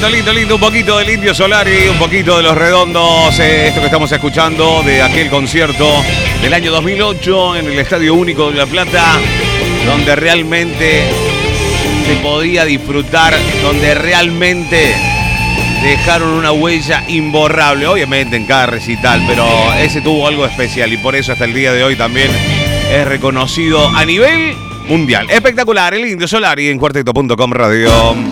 lindo. Un poquito del Indio Solari, un poquito de Los Redondos. Esto que estamos escuchando de aquel concierto del año 2008 en el Estadio Único de La Plata, donde realmente se podía disfrutar, donde realmente dejaron una huella imborrable. Obviamente en cada recital, pero ese tuvo algo especial y por eso hasta el día de hoy también es reconocido a nivel mundial. Espectacular, el Indio Solari en Cuarteto.com Radio.